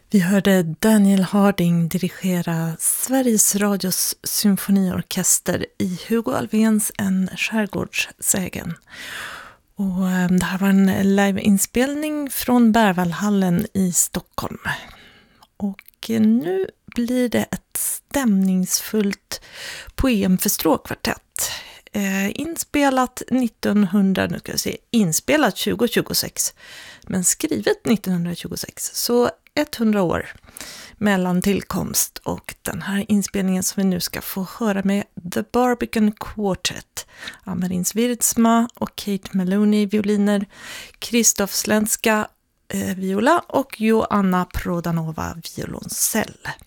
Vi hörde Daniel Harding dirigera Sveriges Radios symfoniorkester i Hugo Alfvéns En skärgårdssägen. Och det här var en liveinspelning från Berwaldhallen i Stockholm. Och nu blir det ett stämningsfullt poem för stråkkvartett. Inspelat 2026, men skrivet 1926, så 100 år mellan tillkomst och den här inspelningen som vi nu ska få höra med The Barbican Quartet, Amerins Wirtsma och Kate Maloney violiner, Krzysztof Slenska viola och Joanna Prodanova violoncell.